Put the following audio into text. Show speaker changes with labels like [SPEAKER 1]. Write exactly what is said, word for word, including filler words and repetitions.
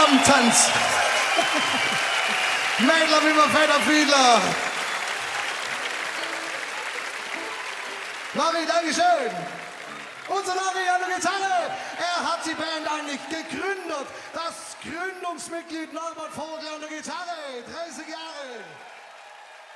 [SPEAKER 1] Abendtanz. Mädler wie mein Federfiedler. Larry, Dankeschön. Unser Larry an der Gitarre. Er hat die Band eigentlich gegründet. Das Gründungsmitglied Norbert Vogel an der Gitarre. dreißig Jahre.